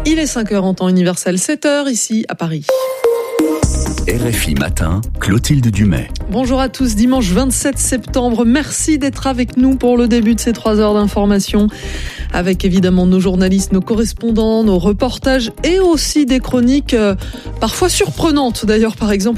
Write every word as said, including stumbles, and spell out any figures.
Il est cinq heures en temps universel, sept heures ici à Paris. R F I Matin, Clotilde Dumais. Bonjour à tous, dimanche vingt-sept septembre. Merci d'être avec nous pour le début de ces trois heures d'information. Avec évidemment nos journalistes, nos correspondants, nos reportages et aussi des chroniques euh, parfois surprenantes. D'ailleurs, par exemple,